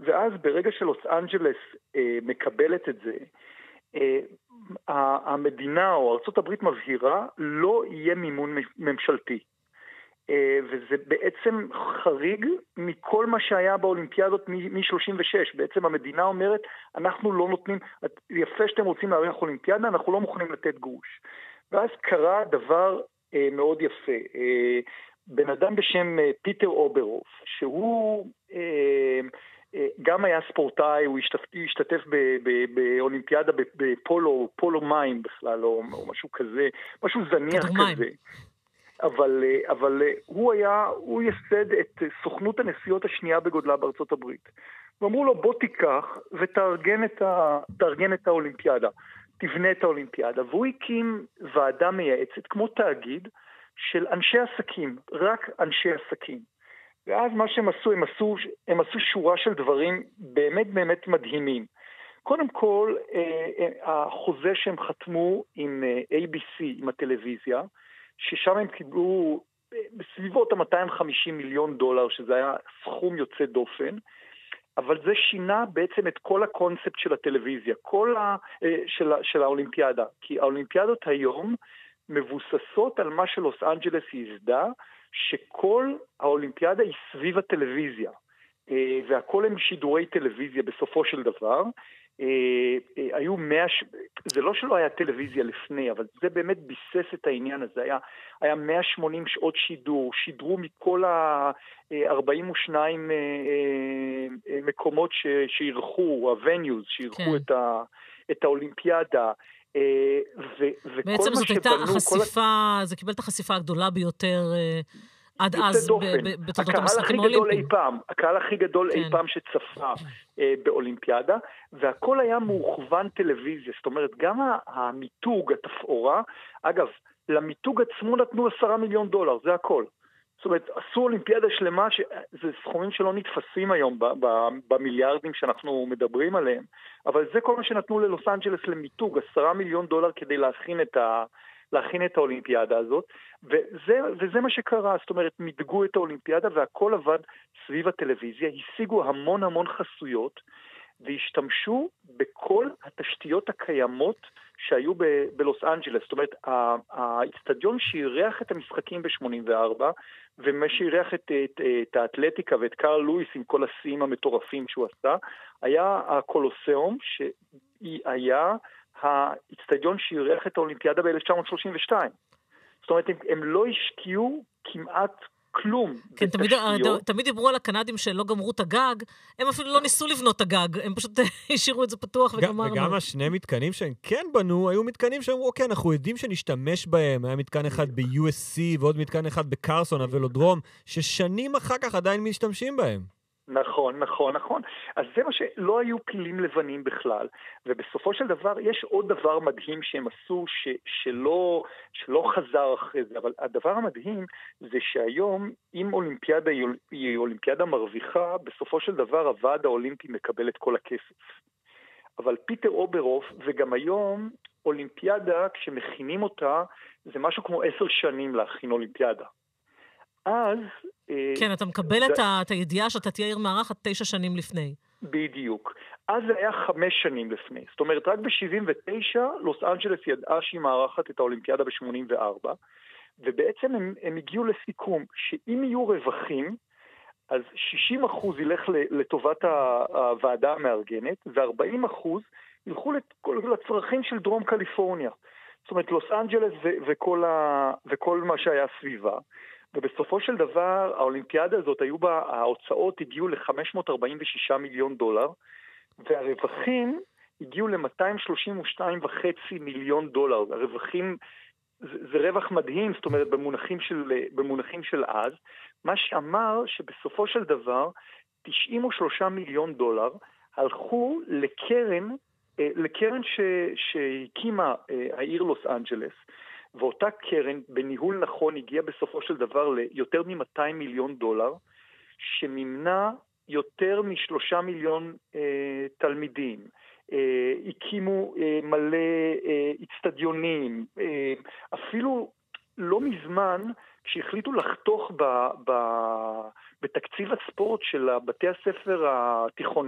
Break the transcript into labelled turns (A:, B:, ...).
A: ואז ברגע שלוס אנג'לס מקבלת את זה, המדינה או ארצות הברית מבהירה, לא יהיה מימון ממשלתי. וזה בעצם חריג מכל מה שהיה באולימפיאדות מ-36. בעצם המדינה אומרת, אנחנו לא נותנים, יפה שאתם רוצים להעריך אולימפיאדה, אנחנו לא מוכנים לתת גרוש. ואז קרה דבר מאוד יפה. בן אדם בשם פיטר אוברוף, שהוא גם היה ספורטאי, הוא השתתף באולימפיאדה בפולו מים בכלל, או משהו כזה, משהו זניח כזה. אבל הוא יסד את סוכנות הנסיעות השנייה בגודלה בארצות הברית. ואמרו לו, בוא תיקח ותארגן את האולימפיאדה, תבנה את האולימפיאדה. והוא הקים ועדה מייעצת, כמו תאגיד, של אנשי עסקים, רק אנשי עסקים. ואז מה שהם עשו, הם עשו שורה של דברים באמת מדהימים. קודם כל, החוזה שהם חתמו עם ABC, עם הטלוויזיה, ששם הם קיבלו בסביבות ה-$250 מיליון, שזה היה סכום יוצא דופן, אבל זה שינה בעצם את כל הקונספט של הטלוויזיה, של האולימפיאדה, כי האולימפיאדות היום מבוססות על מה שלוס אנג'לס יסדה, שכל האולימפיאדה היא סביב הטלוויזיה, והכל הם שידורי טלוויזיה בסופו של דבר. היו זה לא שלא היה טלוויזיה לפני, אבל זה באמת ביסס את העניין הזה. היה 180 שעות שידרו מכל ה-42 מקומות שירחו, הווניוז, שירחו את האולימפיאדה.
B: בעצם זאת הייתה החשיפה, זה קיבל את החשיפה הגדולה ביותר עד אז בתולדות המשחקים האולימפיים.
A: הקהל הכי גדול אי פעם שצפה באולימפיאדה, והכל היה מוכוון טלוויזיה. זאת אומרת, גם המיתוג, התפאורה, אגב, למיתוג עצמו נתנו $10 מיליון, זה הכל. זאת אומרת, עשו אולימפיאדה שלמה, זה סכומים שלא נתפסים היום במיליארדים שאנחנו מדברים עליהם, אבל זה כל מה שנתנו ללוס אנג'לס למיתוג, $10 מיליון כדי להכין את האולימפיאדה הזאת, וזה מה שקרה. זאת אומרת, מיתגו את האולימפיאדה והכל עבד סביב הטלוויזיה, השיגו המון חסויות, והשתמשו בכל התשתיות הקיימות שהיו בלוס אנג'לס. זאת אומרת, האצטדיון שאירח את המשחקים ב-84, ומה שאירח את האתלטיקה ואת קארל לואיס עם כל השיאים המטורפים שהוא עשה, היה הקולוסיאום, שהיה האצטדיון שאירח את האולימפיאדה ב-1932. זאת אומרת, הם לא השקיעו כמעט כלום.
B: כן, תמיד דיברו על הקנדים שלא גמרו את הגג, הם אפילו לא ניסו לבנות את הגג, הם פשוט השאירו את זה פתוח וגמרנו.
C: וגם השני מתקנים שהם כן בנו, היו מתקנים שאמרו, אוקיי, אנחנו יודעים שנשתמש בהם, היה מתקן אחד ב-USC ועוד מתקן אחד בקרסון, הוולודרום, ששנים אחר כך עדיין משתמשים בהם.
A: נכון. אז זה מה שלא היו פילים לבנים בכלל, ובסופו של דבר יש עוד דבר מדהים שהם עשו שלא חזר אחרי זה, אבל הדבר המדהים זה שהיום אם אולימפיאדה היא אולימפיאדה מרוויחה, בסופו של דבר הוועד האולימפי מקבל את כל הכסף. אבל פיטר אוברוף, וגם היום אולימפיאדה כשמכינים אותה זה משהו כמו 10 שנים להכין אולימפיאדה. אז
B: כן, אתה מקבל את הידיעה שאתה תהיה עיר מארחת 9 שנים לפני.
A: בדיוק. אז זה היה 5 שנים לפני. זאת אומרת, רק ב-79 לוס אנג'לס ידעה שהיא מארחת את האולימפיאדה ב-84, ובעצם הם הגיעו לסיכום שאם יהיו רווחים, אז 60% ילך לטובת הוועדה המארגנת, ו-40% ילכו לצרכים של דרום קליפורניה. זאת אומרת, לוס אנג'לס וכל מה שהיה סביבה. ובסופו של דבר, האולימפיאדה הזאת, ההוצאות הגיעו ל$546 מיליון, והרווחים הגיעו ל$232.5 מיליון. הרווחים, זה רווח מדהים, זאת אומרת, במונחים של אז, מה שאמר שבסופו של דבר, $93 מיליון הלכו לקרן שהקימה העיר לוס אנג'לס, ואותה קרן בניהול נכון הגיעה בסופו של דבר ליותר מ$200 מיליון, שמימנה יותר מ3 מיליון תלמידים, הקימו מלא אצטדיונים, אפילו לא מזמן כשהחליטו לחתוך בתקציב הספורט של בתי הספר התיכוניים,